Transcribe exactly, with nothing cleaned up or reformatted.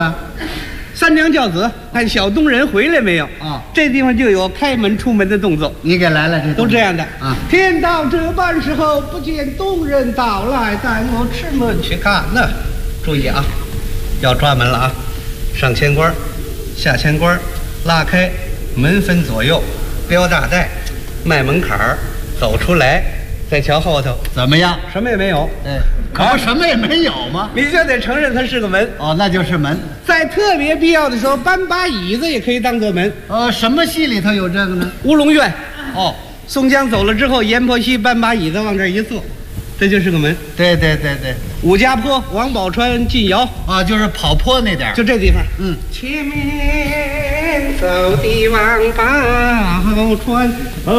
啊， 三娘教子，看小东人回来没有？ 啊， 这地方就有开门出门的动作， 你给来了，这都这样的啊。 天到这般时候，不见东人到来，带我吃门去看呢。注意啊，要抓门了啊！上千官，下千官，拉开门分左右，标大带，迈门槛儿，走出来，再瞧后头， 怎么样？ 什么也没有。 哎，可不什么也没有吗？ 你就得承认它是个门。 哦，那就是门。 在特别必要的时候，搬把椅子也可以当做门。 呃，什么戏里头有这个呢？ 乌龙院。 哦， 宋江走了之后，阎婆惜搬把椅子往这儿一坐，这就是个门。 对对对对， 武家坡、王宝钏进窑啊，就是跑坡那点儿， 就这地方。 嗯， 前面走的王宝钏。